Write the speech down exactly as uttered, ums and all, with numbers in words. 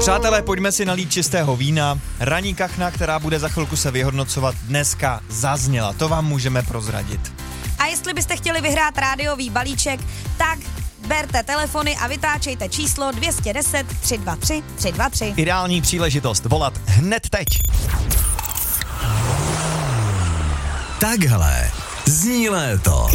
Přátelé, pojďme si nalít čistého vína. Ranní kachna, která bude za chvilku se vyhodnocovat, dneska zazněla. To vám můžeme prozradit. A jestli byste chtěli vyhrát rádiový balíček, tak berte telefony a vytáčejte číslo dvě deset tři dva tři tři dva tři. Ideální příležitost volat hned teď. Takhle zní léto.